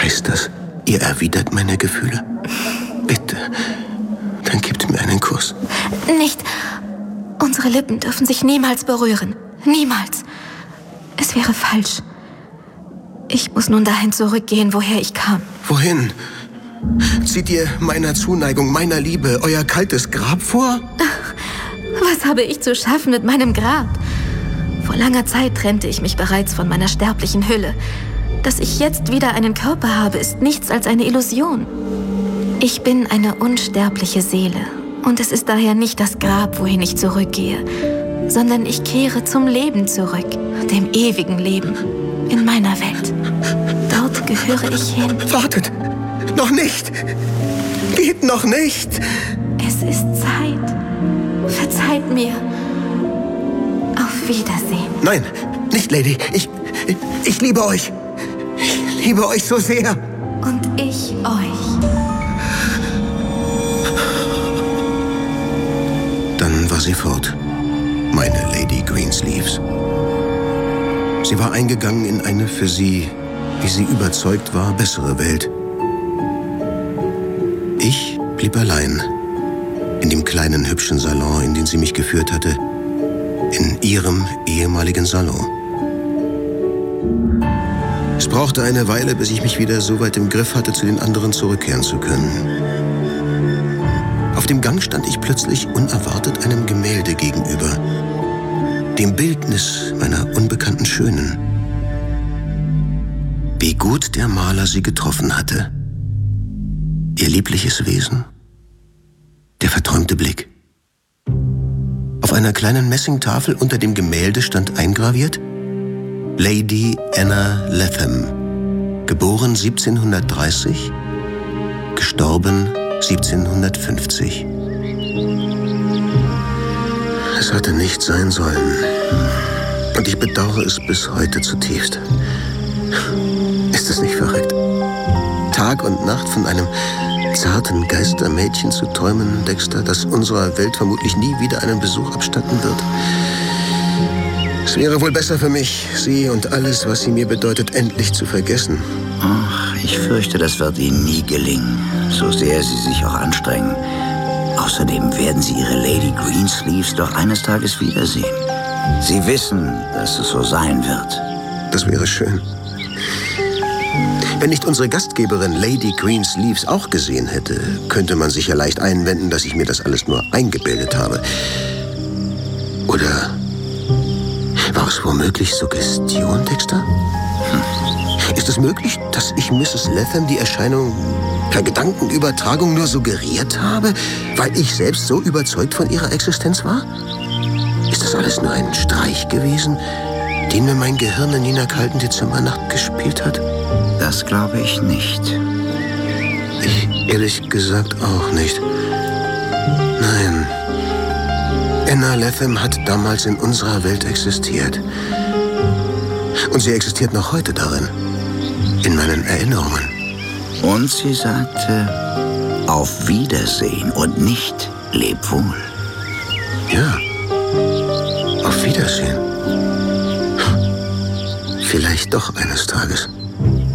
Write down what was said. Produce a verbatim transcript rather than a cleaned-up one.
Heißt das, ihr erwidert meine Gefühle? Bitte, dann gebt mir einen Kuss. Nicht. Unsere Lippen dürfen sich niemals berühren. Niemals. Es wäre falsch. Ich muss nun dahin zurückgehen, woher ich kam. Wohin? Zieht ihr meiner Zuneigung, meiner Liebe, euer kaltes Grab vor? Was habe ich zu schaffen mit meinem Grab? Vor langer Zeit trennte ich mich bereits von meiner sterblichen Hülle. Dass ich jetzt wieder einen Körper habe, ist nichts als eine Illusion. Ich bin eine unsterbliche Seele. Und es ist daher nicht das Grab, wohin ich zurückgehe, sondern ich kehre zum Leben zurück, dem ewigen Leben, in meiner Welt. Dort gehöre ich hin. Wartet! Noch nicht! Geht noch nicht! Es ist Zeit. Verzeiht mir. Auf Wiedersehen. Nein, nicht, Lady. Ich, ich, ich liebe euch. Ich liebe euch so sehr. Und ich euch. Dann war sie fort, meine Lady Greensleeves. Sie war eingegangen in eine für sie, wie sie überzeugt war, bessere Welt. Ich blieb allein in dem kleinen, hübschen Salon, in den sie mich geführt hatte, in ihrem ehemaligen Salon. Es brauchte eine Weile, bis ich mich wieder so weit im Griff hatte, zu den anderen zurückkehren zu können. Auf dem Gang stand ich plötzlich unerwartet einem Gemälde gegenüber, dem Bildnis meiner unbekannten Schönen. Wie gut der Maler sie getroffen hatte. Ihr liebliches Wesen, der verträumte Blick. Auf einer kleinen Messingtafel unter dem Gemälde stand eingraviert: Lady Anna Latham, geboren siebzehnhundertdreißig, gestorben siebzehnhundertfünfzig. Es hatte nicht sein sollen. Und ich bedauere es bis heute zutiefst. Ist es nicht verrückt? Tag und Nacht von einem zarten Geistermädchen zu träumen, Dexter, das unserer Welt vermutlich nie wieder einen Besuch abstatten wird. Es wäre wohl besser für mich, sie und alles, was sie mir bedeutet, endlich zu vergessen. Ach, ich fürchte, das wird Ihnen nie gelingen, so sehr Sie sich auch anstrengen. Außerdem werden Sie Ihre Lady Greensleeves doch eines Tages wiedersehen. Sie wissen, dass es so sein wird. Das wäre schön. Wenn nicht unsere Gastgeberin Lady Greensleeves auch gesehen hätte, könnte man sicher leicht einwenden, dass ich mir das alles nur eingebildet habe. Oder war es womöglich Suggestion, Dexter? Hm. Ist es möglich, dass ich Misses Latham die Erscheinung per Gedankenübertragung nur suggeriert habe, weil ich selbst so überzeugt von ihrer Existenz war? Ist das alles nur ein Streich gewesen, den mir mein Gehirn in jener kalten Dezembernacht gespielt hat? Das glaube ich nicht. Ich ehrlich gesagt auch nicht. Nein. Anna Latham hat damals in unserer Welt existiert. Und sie existiert noch heute darin. In meinen Erinnerungen. Und sie sagte, auf Wiedersehen und nicht leb wohl. Ja, auf Wiedersehen. Vielleicht doch eines Tages.